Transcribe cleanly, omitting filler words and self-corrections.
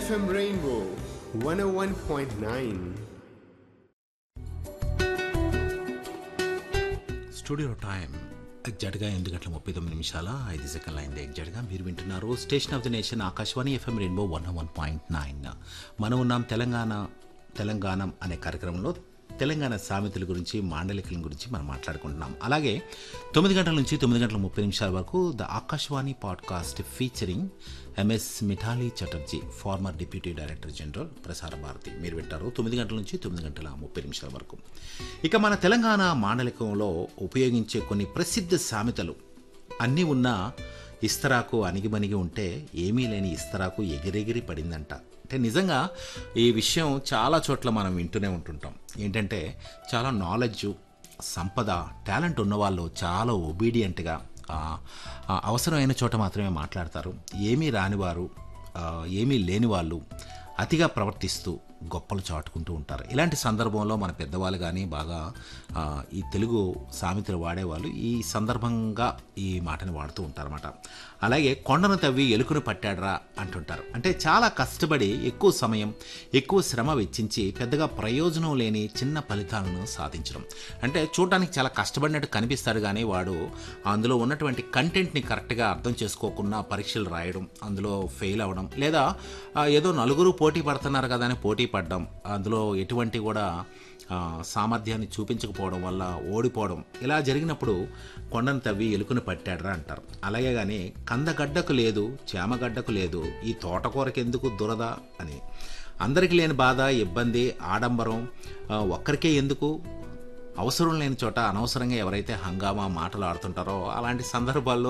FM Rainbow 101.9. Studio time ఎగ్జాక్ట్గా 8:39 అయింది. ఎగ్జాక్ట్గా మీరు వింటున్నారు station of the nation Akashvani FM rainbow 101.9. మనం ఉన్నాం తెలంగాణ అనే కార్యక్రమంలో తెలంగాణ సామెతల గురించి, మాండలికల గురించి మనం మాట్లాడుకుంటున్నాం. అలాగే 9 గంటల నుంచి 9:30 వరకు the Akashvani podcast featuring MS మిఠాలీ Chatterjee, farmer deputy director general Prasar Bharati. మీరు వింటారు 9 గంటల నుంచి 9:30 వరకు. ఇక మన తెలంగాణ మాండలికంలో ఉపయోగించే కొన్ని ప్రసిద్ధ సామెతలు అన్నీ ఉన్నా ఇస్తరాకు అణిగిమణిగి ఉంటే ఏమీ లేని ఇస్తరాకు ఎగిరెగిరి పడిందంట. అంటే నిజంగా ఈ విషయం చాలా చోట్ల మనం వింటూనే ఉంటుంటాం. ఏంటంటే చాలా నాలెడ్జు, సంపద, టాలెంట్ ఉన్నవాళ్ళు చాలా ఒబీడియంట్గా అవసరమైన చోట మాత్రమే మాట్లాడతారు. ఏమీ రానివారు, ఏమీ లేని వాళ్ళు అతిగా ప్రవర్తిస్తూ గొప్పలు చాటుకుంటూ ఉంటారు. ఇలాంటి సందర్భంలో మన పెద్దవాళ్ళు కానీ బాగా ఈ తెలుగు సామెతలు వాడేవాళ్ళు ఈ సందర్భంగా ఈ మాటని వాడుతూ ఉంటారన్నమాట. అలాగే కొండను తవ్వి ఎలుకను పట్టాడరా అంటుంటారు. అంటే చాలా కష్టపడి ఎక్కువ సమయం, ఎక్కువ శ్రమ వెచ్చించి పెద్దగా ప్రయోజనం లేని చిన్న ఫలితాలను సాధించడం. అంటే చూడడానికి చాలా కష్టపడినట్టు కనిపిస్తాడు కానీ వాడు అందులో ఉన్నటువంటి కంటెంట్ని కరెక్ట్గా అర్థం చేసుకోకుండా పరీక్షలు రాయడం, అందులో ఫెయిల్ అవ్వడం, లేదా ఏదో నలుగురు పోటీ పడుతున్నారు కదా అని పోటీ పడడం, అందులో ఎటువంటి కూడా సామర్థ్యాన్ని చూపించకపోవడం వల్ల ఓడిపోవడం, ఇలా జరిగినప్పుడు కొండను తవ్వి ఎలుకను పట్టాడరా అంటారు. అలాగే కానీ కందగడ్డకు లేదు, చేమగడ్డకు లేదు, ఈ తోటకూరకెందుకు దురద అని. అందరికీ లేని బాధ, ఇబ్బంది, ఆడంబరం ఒక్కరికే ఎందుకు? అవసరం లేని చోట అనవసరంగా ఎవరైతే హంగామా మాటలు ఆడుతుంటారో అలాంటి సందర్భాల్లో